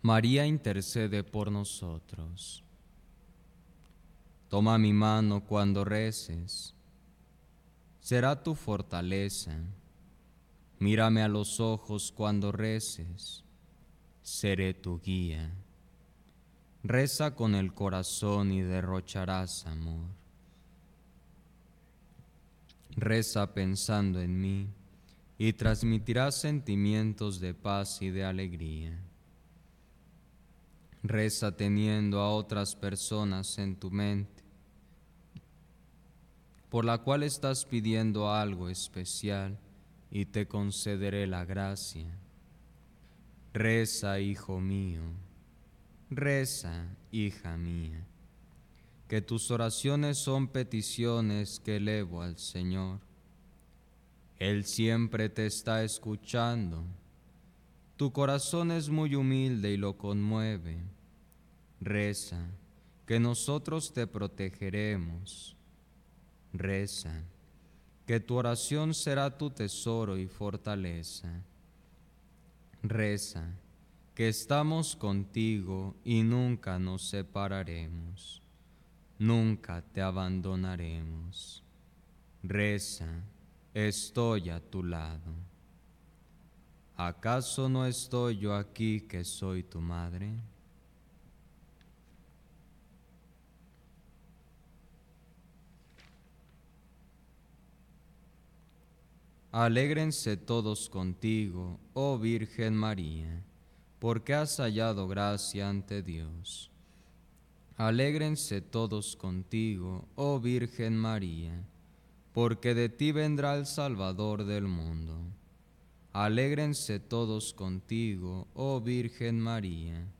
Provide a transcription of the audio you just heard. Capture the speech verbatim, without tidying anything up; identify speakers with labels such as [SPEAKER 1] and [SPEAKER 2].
[SPEAKER 1] María intercede por nosotros. Toma mi mano cuando reces, será tu fortaleza. Mírame a los ojos cuando reces, seré tu guía. Reza con el corazón y derrocharás amor. Reza pensando en mí y transmitirás sentimientos de paz y de alegría. Reza teniendo a otras personas en tu mente, por la cual estás pidiendo algo especial y te concederé la gracia. Reza, hijo mío, reza, hija mía, que tus oraciones son peticiones que elevo al Señor. Él siempre te está escuchando. Tu corazón es muy humilde y lo conmueve. Reza, que nosotros te protegeremos. Reza, que tu oración será tu tesoro y fortaleza. Reza, que estamos contigo y nunca nos separaremos. Nunca te abandonaremos. Reza, estoy a tu lado. ¿Acaso no estoy yo aquí que soy tu madre? Alégrense todos contigo, oh Virgen María, porque has hallado gracia ante Dios. Alégrense todos contigo, oh Virgen María, porque de ti vendrá el Salvador del mundo. Alégrense todos contigo, oh Virgen María,